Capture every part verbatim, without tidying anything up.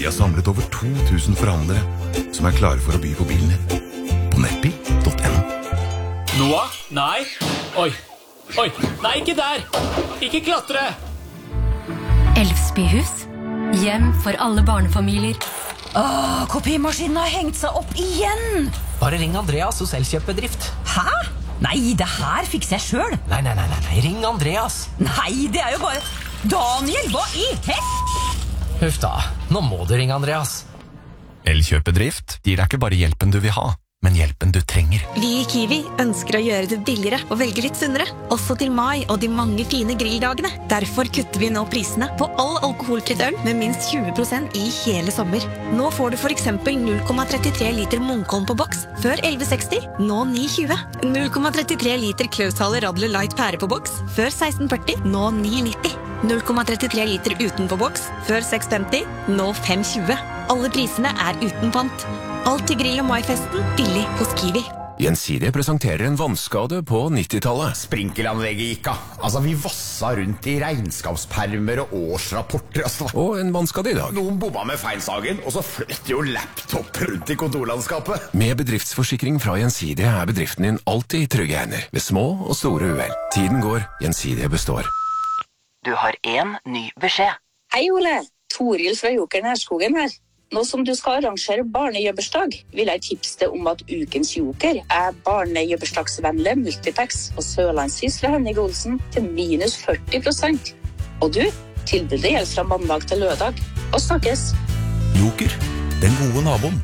har samlet over to tusen forhandlere som er klare for å by på bilen din. På nettbil punktum no. Noah? Nei. Oi. Oi. Nei, ikke der. Ikke klatre. Elvsbyhus. Hjem for alle barnefamilier. Åh, kopimaskinen har hengt seg opp igjen. Bare ring Andreas hos Elkjøpbedrift. Hæ? Nei, det her fikser jeg selv. Nei, nei, nei, nei, ring Andreas. Nei, det er jo bare... Daniel, hva i hett? Huff da, nå må du ringe Andreas. Elkjøpbedrift gir deg ikke bare hjelpen du vil ha, men hjelpen du trenger. Vi i Kiwi ønsker å gjøre det billigere og velge litt sunnere, også til mai og de mange fine grilldagene. Derfor kutter vi nå prisene på all alkoholfritt øl med minst tjue prosent i hele sommer. Nå får du for eksempel null komma trettitre liter Munkholm på boks, før elleve seksti, nå ni tjue. null komma trettitre liter Klaushaler Radler Light pære på boks, før seksten førti, nå ni nitti. null komma trettitre liter uten på boks, før seks femti, nå fem tjue. Alle prisene er uten pant. Alt til grill- og maifesten, billig hos Kiwi. Gjensidige presenterer en vannskade på nittitallet. Sprinkelanlegget gikk av. Altså, vi vassa rundt i regnskapspermer og årsrapporter. Altså. Og en vannskade i dag. Noen bomma med feilsagen, og så fløt jo laptop rundt i kontorlandskapet. Med bedriftsforsikring fra Gjensidige er bedriften din alltid i trygge hender, ved små og store uhell. Tiden går, Gjensidige består. Du har en ny beskjed. Hei Ole, Toril fra Joker Nærskogen her. Nå som du skal arrangere barnejøbbersdag, vil jeg tipse deg om at ukens Joker er barnejøbbersdagsvennlig multipacks og sørlandshys fra Henning Olsen til minus førti prosent. Og du, tilbudet gjelder fra mandag til lørdag. Og snakkes! Joker, den gode naboen.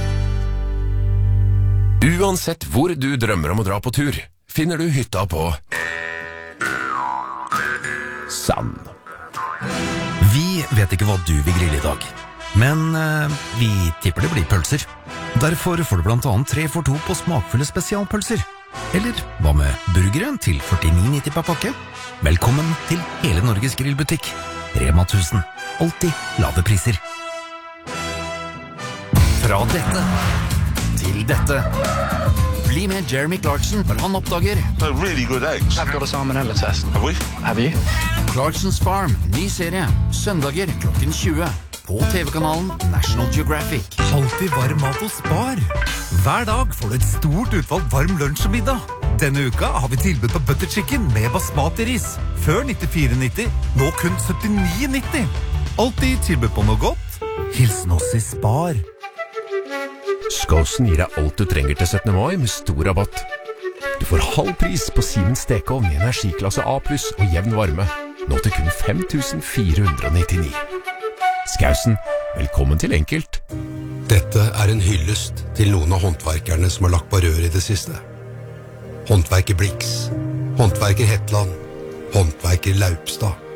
Uansett hvor du drømmer om å dra på tur, finner du hytta på Sand. Vi vet ikke hva du vil grille i dag, men eh, vi tipper det blir pølser. Derfor får du blant annet tre for to på smakfulle spesialpølser. Eller hva med burgere til førtini nitti per pakke? Velkommen til hele Norges grillbutikk. Rema tusen. Alltid lave priser. Fra dette til dette. Bli med Jeremy Clarkson når han oppdager They're really good eggs. I've got a salmonella test. Have we? Have you? Clarkson's Farm, ny serie. Søndager klokken tjue. På T V-kanalen National Geographic. Alltid varm mat hos Spar. Hver dag får du et stort utvalg varm lunsj og middag. Denne uka har vi tilbud på butter chicken med basmati-ris. Før nittifire nitti, nå kun syttini nitti. Alltid tilbud på noe godt. Hilsen oss i Spar. Skåsen gir deg alt du trenger til syttende mai med stor rabatt. Du får halv pris på Siemens stekeovn i energiklasse A pluss og jevn varme. Nå til kun fem tusen fire hundre nittini. Skausen, velkommen til enkelt. Dette er en hyllest til noen av håndverkerne som har lagt på rør i det siste. Håndverker Blix, håndverker Hetland, håndverker Laupstad.